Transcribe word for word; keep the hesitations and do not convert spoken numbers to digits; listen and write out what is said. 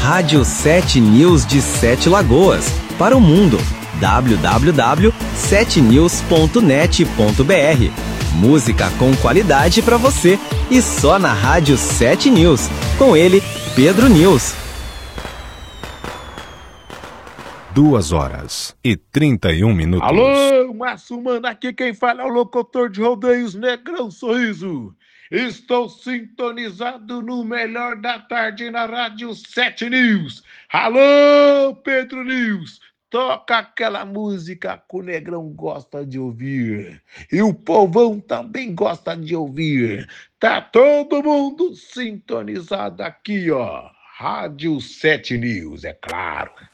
Rádio sete News de Sete Lagoas, para o mundo. w w w ponto sete news ponto net ponto b r. Música com qualidade para você e só na Rádio sete News. Com ele, Pedro News. Duas horas e trinta e um minutos. Alô, Márcio Mano, aqui quem fala é o locutor de rodeios Negrão Sorriso. Estou sintonizado no melhor da tarde na Rádio sete News. Alô, Pedro News, toca aquela música que o Negrão gosta de ouvir. E o povão também gosta de ouvir. Tá todo mundo sintonizado aqui, ó. Rádio sete News, é claro.